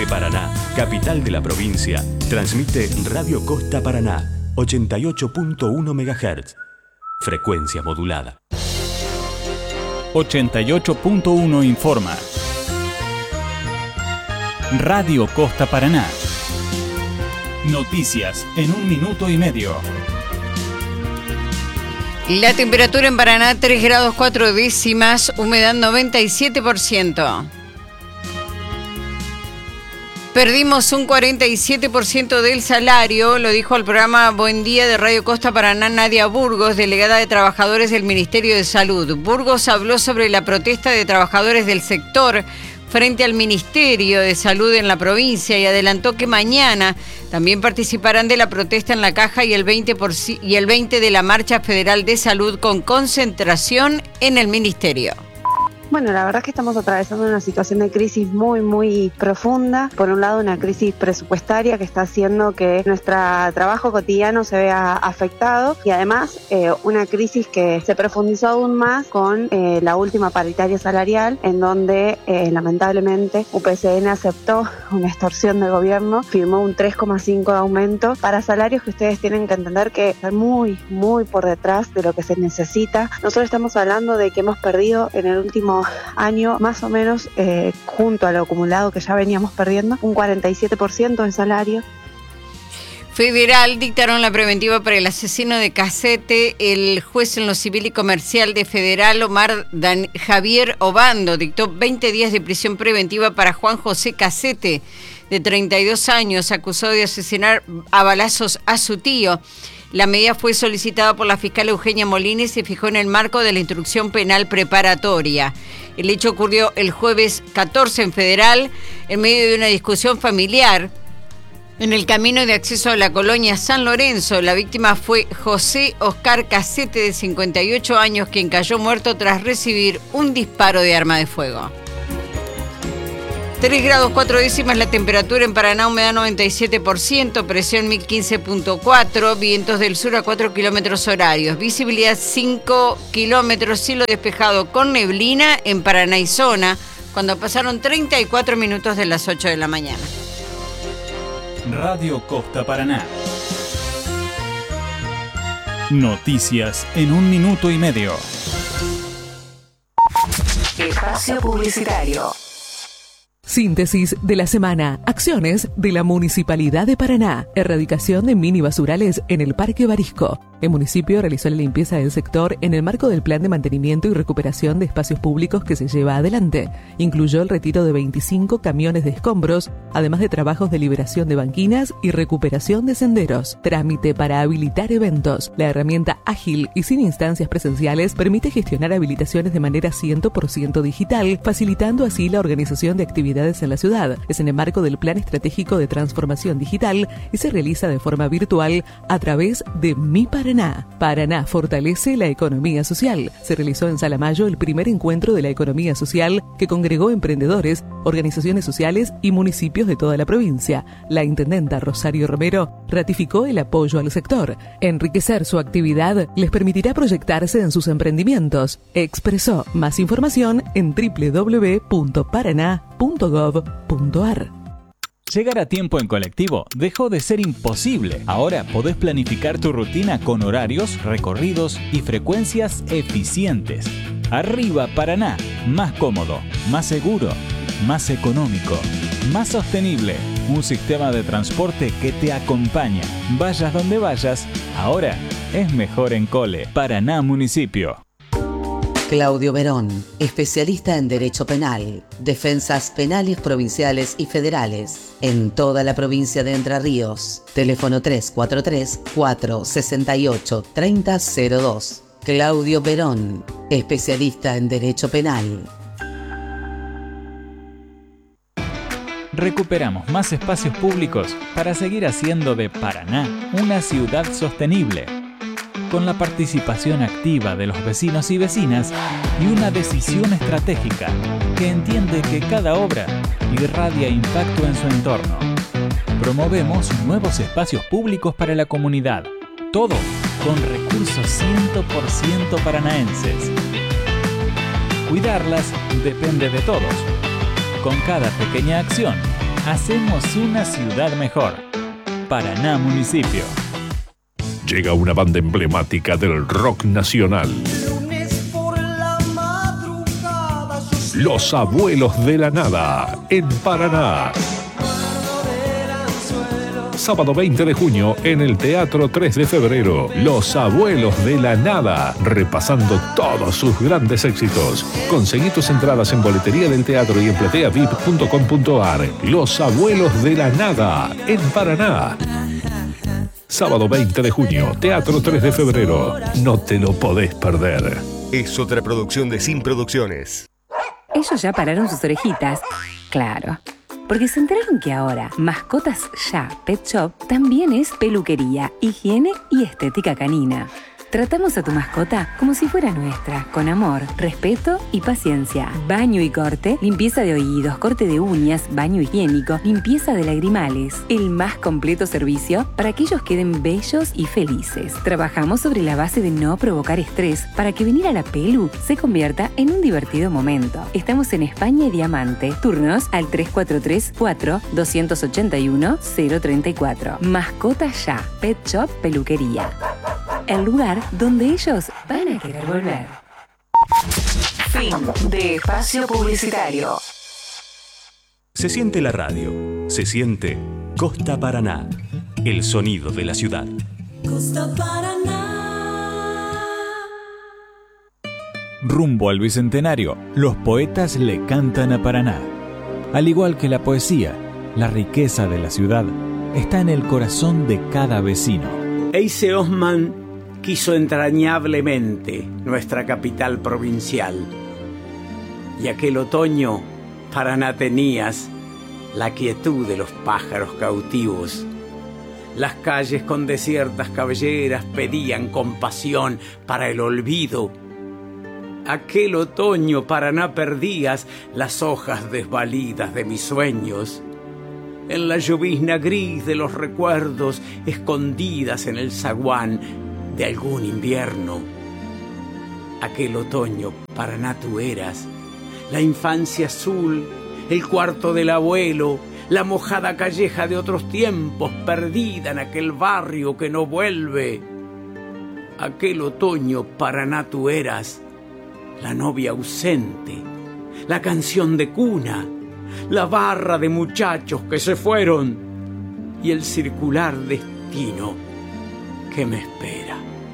Desde Paraná, capital de la provincia, transmite Radio Costa Paraná, 88.1 MHz. Frecuencia modulada. 88.1 informa. Radio Costa Paraná. Noticias en 1 minuto y medio. La temperatura en Paraná 3 grados 4 décimas, humedad 97%. Perdimos un 47% del salario, lo dijo al programa Buen Día de Radio Costa Paraná Nadia Burgos, delegada de trabajadores del Ministerio de Salud. Burgos habló sobre la protesta de trabajadores del sector frente al Ministerio de Salud en la provincia y adelantó que mañana también participarán de la protesta en la Caja y el 20 de la Marcha Federal de Salud con concentración en el Ministerio. Bueno, la verdad es que estamos atravesando una situación de crisis muy, muy profunda. Por un lado, una crisis presupuestaria que está haciendo que nuestro trabajo cotidiano se vea afectado y además una crisis que se profundizó aún más con la última paritaria salarial, en donde lamentablemente UPCN aceptó una extorsión del gobierno, firmó un 3,5 de aumento para salarios que ustedes tienen que entender que están muy, muy por detrás de lo que se necesita. Nosotros estamos hablando de que hemos perdido en el último año, más o menos, junto a lo acumulado que ya veníamos perdiendo, un 47% de salario. Federal dictaron la preventiva para el asesino de Casete. El juez en lo civil y comercial de Federal, Javier Obando, dictó 20 días de prisión preventiva para Juan José Casete, de 32 años, acusado de asesinar a balazos a su tío. La medida fue solicitada por la fiscal Eugenia Molina y se fijó en el marco de la instrucción penal preparatoria. El hecho ocurrió el jueves 14 en Federal, en medio de una discusión familiar. En el camino de acceso a la colonia San Lorenzo, la víctima fue José Oscar Casete, de 58 años, quien cayó muerto tras recibir un disparo de arma de fuego. 3 grados 4 décimas la temperatura en Paraná, humedad 97%, presión 1015.4, vientos del sur a 4 kilómetros horarios, visibilidad 5 kilómetros, cielo despejado con neblina en Paraná y zona, cuando pasaron 34 minutos de las 8 de la mañana. Radio Costa Paraná. Noticias en 1 minuto y medio. Espacio publicitario. Síntesis de la semana. Acciones de la Municipalidad de Paraná. Erradicación de mini basurales en el Parque Barisco. El municipio realizó la limpieza del sector en el marco del plan de mantenimiento y recuperación de espacios públicos que se lleva adelante. Incluyó el retiro de 25 camiones de escombros, además de trabajos de liberación de banquinas y recuperación de senderos. Trámite para habilitar eventos. La herramienta ágil y sin instancias presenciales permite gestionar habilitaciones de manera 100% digital, facilitando así la organización de actividades en la ciudad. Es en el marco del Plan Estratégico de Transformación Digital y se realiza de forma virtual a través de Mi Paraná. Paraná fortalece la economía social. Se realizó en Salamayo el primer encuentro de la economía social que congregó emprendedores, organizaciones sociales y municipios de toda la provincia. La intendenta Rosario Romero ratificó el apoyo al sector. Enriquecer su actividad les permitirá proyectarse en sus emprendimientos. Expresó. Más información en www.paraná.gov.ar. Llegar a tiempo en colectivo dejó de ser imposible. Ahora podés planificar tu rutina con horarios, recorridos y frecuencias eficientes. Arriba Paraná, más cómodo, más seguro, más económico, más sostenible. Un sistema de transporte que te acompaña. Vayas donde vayas, ahora es mejor en Cole. Paraná Municipio. Claudio Verón, especialista en Derecho Penal, defensas penales provinciales y federales, en toda la provincia de Entre Ríos. Teléfono 343-468-3002. Claudio Verón, especialista en Derecho Penal. Recuperamos más espacios públicos para seguir haciendo de Paraná una ciudad sostenible, con la participación activa de los vecinos y vecinas y una decisión estratégica que entiende que cada obra irradia impacto en su entorno. Promovemos nuevos espacios públicos para la comunidad, todo con recursos 100% paranaenses. Cuidarlas depende de todos. Con cada pequeña acción, hacemos una ciudad mejor. Paraná Municipio. Llega una banda emblemática del rock nacional. Los Abuelos de la Nada, en Paraná. Sábado 20 de junio en el Teatro 3 de Febrero. Los Abuelos de la Nada, repasando todos sus grandes éxitos. Conseguí tus entradas en boletería del teatro y en plateavip.com.ar. Los Abuelos de la Nada, en Paraná. Sábado 20 de junio, Teatro 3 de Febrero. No te lo podés perder. Es otra producción de Sin Producciones. Ellos ya pararon sus orejitas. Claro. Porque se enteraron que ahora Mascotas Ya Pet Shop también es peluquería, higiene y estética canina. Tratamos a tu mascota como si fuera nuestra, con amor, respeto y paciencia. Baño y corte, limpieza de oídos, corte de uñas, baño higiénico, limpieza de lagrimales. El más completo servicio para que ellos queden bellos y felices. Trabajamos sobre la base de no provocar estrés para que venir a la pelu se convierta en un divertido momento. Estamos en España y Diamante. Turnos al 343-4-281-034. Mascota Ya, Pet Shop Peluquería. El lugar donde ellos van a querer volver. Fin de espacio publicitario. Se siente la radio, se siente Costa Paraná, el sonido de la ciudad. Costa Paraná. Rumbo al Bicentenario, los poetas le cantan a Paraná. Al igual que la poesía, la riqueza de la ciudad está en el corazón de cada vecino. Eise Osman quiso entrañablemente nuestra capital provincial. Y aquel otoño, Paraná tenías la quietud de los pájaros cautivos. Las calles con desiertas cabelleras pedían compasión para el olvido. Aquel otoño, Paraná, perdías las hojas desvalidas de mis sueños. En la llovizna gris de los recuerdos, escondidas en el zaguán de algún invierno. Aquel otoño, Paraná, tú eras la infancia azul, el cuarto del abuelo, la mojada calleja de otros tiempos, perdida en aquel barrio que no vuelve. Aquel otoño, Paraná, tú eras la novia ausente, la canción de cuna, la barra de muchachos que se fueron y el circular destino que me espera.